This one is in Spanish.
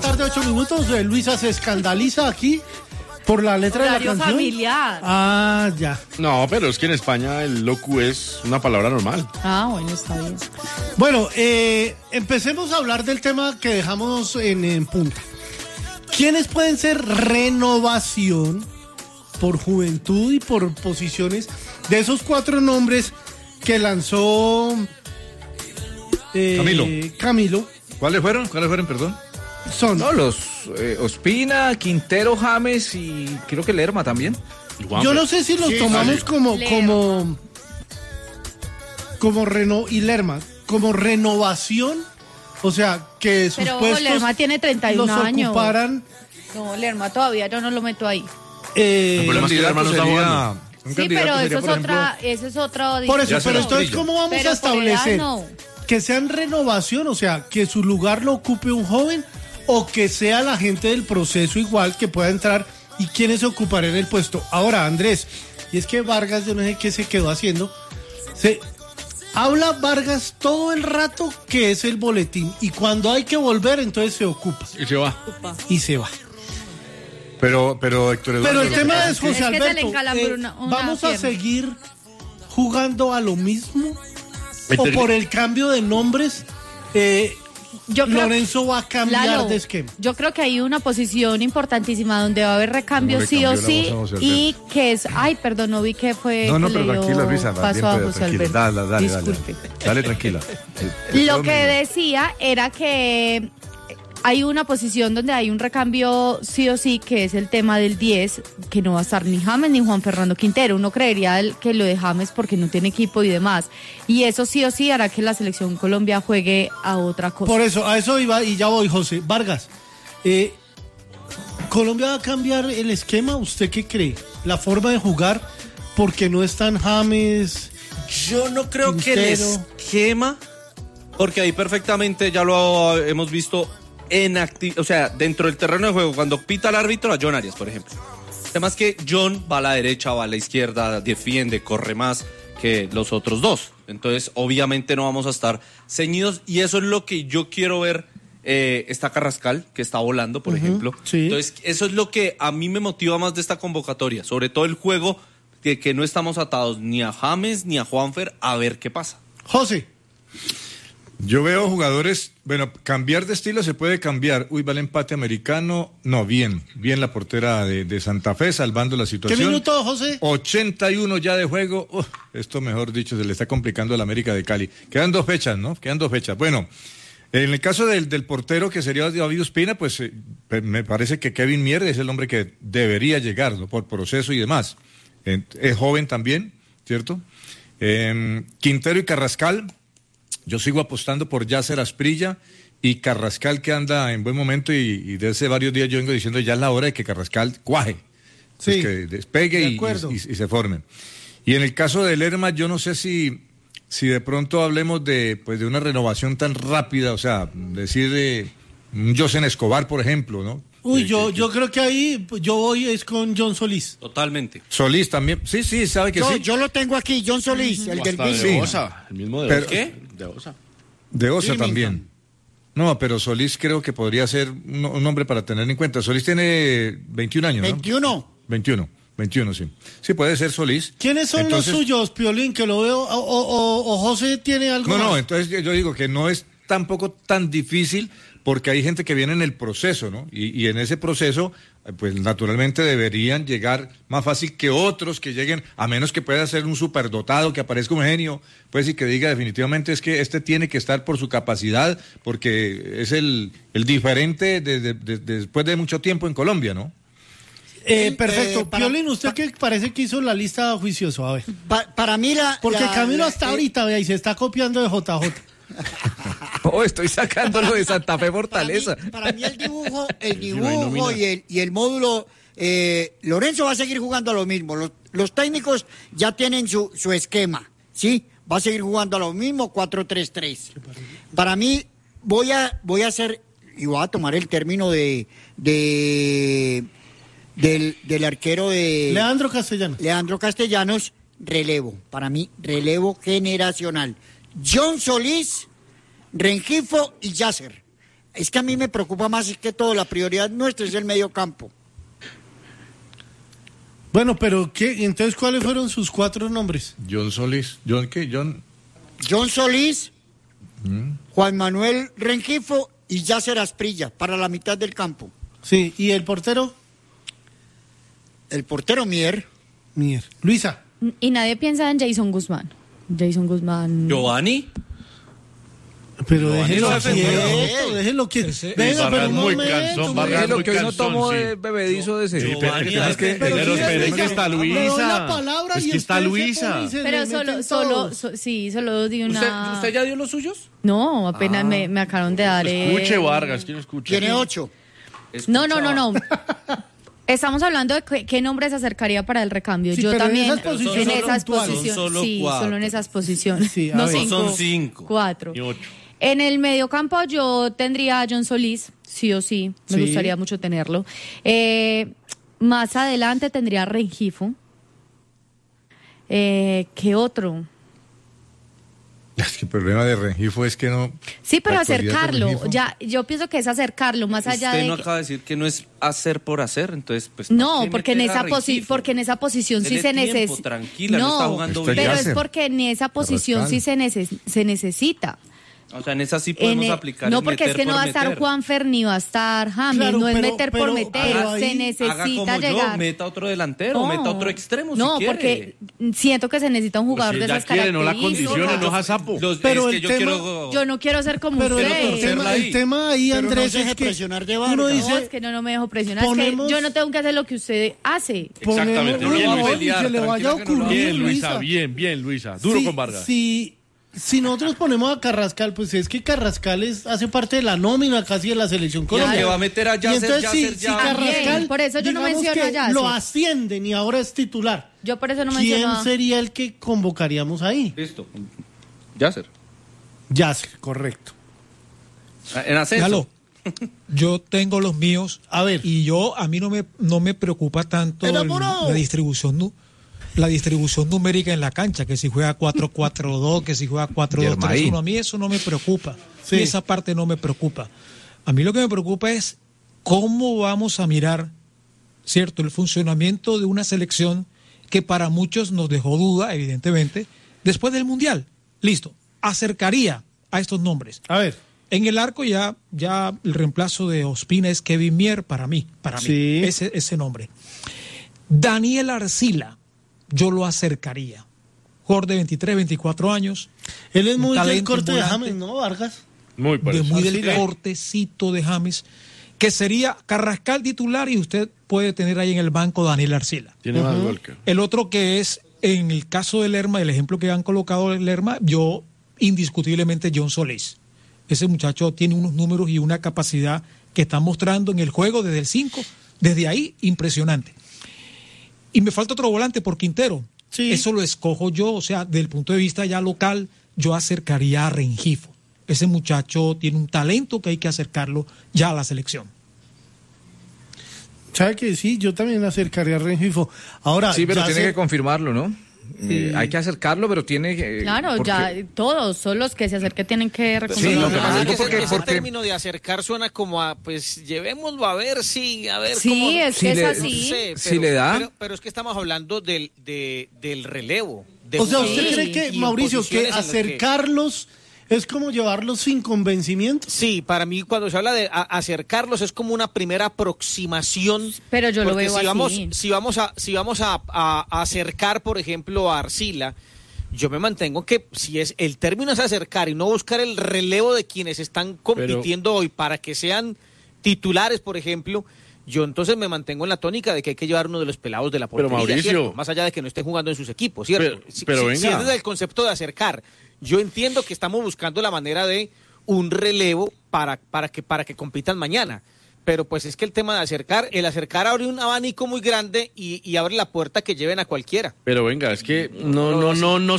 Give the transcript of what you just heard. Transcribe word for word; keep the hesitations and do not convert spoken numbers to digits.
tarde, ocho minutos. Eh, Luisa se escandaliza aquí por la letra Horario de la canción. familiar. Ah, ya. No, pero es que en España el locu es una palabra normal. Ah, bueno, está bien. Bueno, eh, empecemos a hablar del tema que dejamos en, en punta. ¿Quiénes pueden ser renovación por juventud y por posiciones de esos cuatro nombres que lanzó eh, Camilo. Camilo? ¿Cuáles fueron? ¿Cuáles fueron, perdón? Son No, los eh, Ospina, Quintero, James y creo que Lerma también. Yo no sé si los Sí, tomamos sí. como Lerma. como como reno y Lerma, como renovación, o sea, que sus Pero puestos Lerma tiene treinta y uno los años. ocuparan No, Lerma todavía yo no lo meto ahí. eh, El problema es que el hermano está jugando. un Sí, candidato pero sería, eso es por ejemplo, otra, eso es otra por eso, Ya pero se nos entonces brilla. ¿cómo vamos Pero a por edad, establecer no. que sean renovación, o sea, que su lugar lo ocupe un joven o que sea la gente del proceso igual que pueda entrar y quienes ocuparán el puesto? Ahora, Andrés, y es que Vargas, yo no sé qué se quedó haciendo, se habla Vargas todo el rato que es el boletín y cuando hay que volver entonces se ocupa Y se va. y se va. Pero, pero Héctor Eduardo, Pero el lo que tema pasa es, es que- José Es que se le Alberto, encalambró eh, una- una ¿vamos a pierna. seguir jugando a lo mismo? El ¿O ter- por el cambio de nombres eh, Yo creo- Lorenzo va a cambiar Lalo, de esquema? yo creo que hay una posición importantísima donde va a haber recambio No le sí o cambió la sí voz a José y que es, ay, perdón, no vi que fue No, no, que pero le dio tranquila, Luisa, más bien, paso a pero José tranquila, Alberto. dale, dale, dale, Disculpe. dale, tranquila. Lo que decía era que hay una posición donde hay un recambio sí o sí, que es el tema del diez, que no va a estar ni James ni Juan Fernando Quintero. Uno creería el- que lo de James porque no tiene equipo y demás. Y eso sí o sí hará que la selección Colombia juegue a otra cosa. Por eso, a eso iba y ya voy, José. Vargas, eh, ¿Colombia va a cambiar el esquema? ¿Usted qué cree? ¿La forma de jugar? Porque no están James. Yo no creo que el Quintero. esquema, porque ahí perfectamente ya lo hemos visto en acti- o sea, dentro del terreno de juego, cuando pita el árbitro a John Arias, por ejemplo. Además que John va a la derecha, va a la izquierda, defiende, corre más que los otros dos. Entonces, obviamente no vamos a estar ceñidos y eso es lo que yo quiero ver. Eh, está Carrascal, que está volando, por ejemplo. sí. Entonces, eso es lo que a mí me motiva más de esta convocatoria, sobre todo el juego, que, que no estamos atados ni a James ni a Juanfer, a ver qué pasa. José, Yo veo jugadores, bueno, cambiar de estilo se puede cambiar. Uy, va el empate americano. No, bien, bien la portera de, de Santa Fe salvando la ¿qué situación. minuto, José? ochenta y uno ya de juego. Uf, esto, mejor dicho, se le está complicando a la América de Cali. Quedan dos fechas, ¿no? Quedan dos fechas. Bueno, en el caso del, del portero que sería David Ospina, pues eh, me parece que Kevin Mier es el hombre que debería llegar, ¿no? Por proceso y demás. Eh, es joven también, ¿cierto? Eh, Quintero y Carrascal. Yo sigo apostando por Yasser Asprilla y Carrascal, que anda en buen momento, y, y desde hace varios días yo vengo diciendo ya es la hora de que Carrascal cuaje, pues Sí, que despegue de y, acuerdo. y- y se forme. Y en el caso de Lerma, yo no sé si, si de pronto hablemos de, pues, de una renovación tan rápida, o sea, decir de un Josen Escobar, por ejemplo, ¿no? Uy, Que- yo, que- yo creo que ahí pues, yo voy es con John Solís. Totalmente. Solís también, sí, sí, sabe que Yo, sí. yo lo tengo aquí, John Solís, el O del hasta de Big. Osa, el mismo de Pero- Osa. ¿Qué? De Osa. De Osa Wilmington. también. No, pero Solís creo que podría ser un, un nombre para tener en cuenta. Solís tiene veintiún años, ¿no? veintiuno. veintiuno, veintiuno, sí. Sí, puede ser Solís. ¿Quiénes son Entonces- los suyos, Piolín? Que lo veo. O, o- o- o José tiene algo. No, no, más? entonces yo, yo digo que no es tampoco tan difícil porque hay gente que viene en el proceso, ¿no? Y, y en ese proceso, eh, pues naturalmente deberían llegar más fácil que otros que lleguen, a menos que pueda ser un superdotado, que aparezca un genio, pues y que diga definitivamente es que este tiene que estar por su capacidad, porque es el, el diferente de- de- de- de- después de mucho tiempo en Colombia, ¿no? Eh, Eh, perfecto. eh, para- Piolín, ¿usted qué parece que hizo la lista juicioso? A ver. Pa- para mí la... Porque la- Camilo la- hasta eh, ahorita, vea, y se está copiando de J J. Oh, estoy sacándolo de Santa Fe Para mí, Fortaleza. para mí el dibujo, el Sí, no hay dibujo nómina. y el, y el módulo, eh, Lorenzo va a seguir jugando a lo mismo. Los, los técnicos ya tienen su, su esquema, ¿sí? Va a seguir jugando a lo mismo, cuatro tres tres. Para mí, voy a, voy a hacer, y voy a tomar el término de, de del, del arquero de Leandro Castellano. Leandro Castellanos, relevo. Para mí, relevo generacional. John Solís, Rengifo y Yasser. es que a mí me preocupa más que todo, la prioridad nuestra es el medio campo. Bueno, pero ¿qué? Entonces, ¿cuáles fueron sus cuatro nombres? John Solís. ¿John qué? John... John Solís, ¿Mm? Juan Manuel Rengifo y Yasser Asprilla para la mitad del campo. Sí, ¿y el portero? El portero Mier. Mier. Luisa. Y nadie piensa en Jason Guzmán. Jason Guzmán. Giovanni. Pero déjelo no se quieto, déjelo quieto. Ese- Venga, Vargas pero un muy momento, cansón, un Vargas Es lo muy que hoy no cansón, tomó sí. de bebedizo de ese. Sí, pero, Giovanni, pero es que, pero pero, sí, pero es que venga, está le doy Luisa. la palabra Es y que está usted se Luisa. pone y se Pero le solo, meten solo, todos. so- sí, solo di una... ¿Usted, ¿Usted ya dio los suyos? No, apenas me, me acabaron de dar... eh, Escuche, Vargas, ¿quién escucha? Tiene ocho. No, no, no, no. Estamos hablando de qué, qué nombre se acercaría para el recambio. Sí, Yo pero en también esas posiciones en esas puntuales. posiciones, Son solo sí, cuatro. solo en esas posiciones. Sí, a no ver. cinco, Son cinco. cuatro. Y ocho. En el mediocampo yo tendría a John Solís, sí o sí, me Sí. gustaría mucho tenerlo. Eh, más adelante tendría a Rengifo. Eh, ¿Qué otro? Es que el problema de Rengifo es que no... Sí, pero la actualidad de acercarlo. Rengifo. Ya, yo pienso que es acercarlo, más allá Usted de no que- acaba de decir que no es hacer por hacer, entonces pues... ¿para No, qué porque en meter a esa posi Rengifo? porque en esa posición sí Dele se tiempo, necesita. tranquila, no está jugando Está bien. Pero Yasser. es porque en esa posición Carrascal. sí se, neces- se necesita. O sea, en esa sí En podemos e- aplicar no, el porque es meter que no por va a estar meter. Juanfer ni va a estar James, Claro, no es pero- meter pero- por meter, pero ahí- se Haga necesita como llegar. yo, meta otro delantero, No. meta otro extremo No, si quiere. porque siento que se necesita un jugador Pues si de ella esas quiere, no la características. condicione, no es sapo. Los- Pero es que el yo tema- quiero... Yo no quiero ser como Pero el, usted. el tema, torcerla ahí. el tema ahí, Pero no Andrés, se deje es que presionar de uno Vargas. No, dice, es que no, no me dejo presionar. ponemos- Es que yo no tengo que hacer lo que usted hace. ponemos, Exactamente, uy, no lo va a no, y pelear, se le vaya a tranquila que no lo ocurrir, Bien, Luisa, Luisa. bien, bien, Luisa. Duro Si- con Vargas. Si, si nosotros ponemos a Carrascal, pues es que Carrascal es, hace parte de la nómina casi de la selección Y el colombiana. que va a meter a Y Yasser, entonces, si, Yasser si ya- Carrascal, También, por eso yo no digamos menciono a que Yasser. lo ascienden y ahora es titular, Yo por eso no ¿quién mencionaba. sería el que convocaríamos ahí? Listo. Yasser. Yasser, correcto. En ascenso. Aló. Yo tengo los míos. A ver. Y yo, a mí no me, no me preocupa tanto el- ¡Enamorado! la distribución nu- la distribución numérica en la cancha, que si juega cuatro cuatro dos, que si juega cuatro dos tres uno, a mí eso no me preocupa. Sí. Y esa parte no me preocupa. A mí lo que me preocupa es cómo vamos a mirar, ¿cierto?, el funcionamiento de una selección que para muchos nos dejó duda, evidentemente, después del Mundial. Listo, acercaría a estos nombres. A ver. En el arco ya, ya el reemplazo de Ospina es Kevin Mier para mí, para Sí. mí, ese, ese nombre. Daniel Arcila, yo lo acercaría. Jugador de veintitrés, veinticuatro años, Él es Un muy del talento corte de volante. James, ¿no, Vargas? Muy de parecido. muy del Arcila. cortecito de James, que sería Carrascal titular y usted puede tener ahí en el banco Daniel Arcila. Tiene más gol que... El otro que es, en el caso de Lerma, el ejemplo que han colocado de Lerma, yo indiscutiblemente John Solís. Ese muchacho tiene unos números y una capacidad que está mostrando en el juego desde el cinco, desde ahí, impresionante. Y me falta otro volante por Quintero. Sí. Eso lo escojo yo, o sea, desde el punto de vista ya local, yo acercaría a Rengifo. Ese muchacho tiene un talento que hay que acercarlo ya a la selección. ¿Sabe que sí? Yo también acercaría a Rengifo. Ahora, Sí, pero ya tiene sé- que confirmarlo, ¿no? Eh, hay que acercarlo, pero tiene que... Claro, porque- ya todos son los que se acerquen tienen que Sí, reconocer. lo que Lo pasa que es pasa porque- es que ese porque- término de acercar suena como a, pues, llevémoslo a ver si, a ver Sí, cómo... es Si que es le- así. No sé, Si pero- le da. Pero, pero es que estamos hablando del, de, del relevo. de O sea, jugadores ¿usted Sí. cree que, y en Mauricio, que posiciones en las que- acercarlos es como llevarlos sin convencimiento? Sí, para mí cuando se habla de a- acercarlos es como una primera aproximación. Pero yo lo porque veo si así. Vamos, si vamos a, si vamos a, a- a acercar, por ejemplo, a Arcila, yo me mantengo que si es el término es acercar y no buscar el relevo de quienes están compitiendo hoy para que sean titulares, por ejemplo, yo entonces me mantengo en la tónica de que hay que llevar uno de los pelados de la Pero, portería, Mauricio. ¿cierto? Más allá de que no estén jugando en sus equipos, ¿cierto? Pero- Si- pero si- venga. si es desde el concepto de acercar, yo entiendo que estamos buscando la manera de un relevo para, para, que, para que compitan mañana. Pero pues es que el tema de acercar, el acercar abre un abanico muy grande y, y abre la puerta que lleven a cualquiera. Pero venga, es que no, no, no, no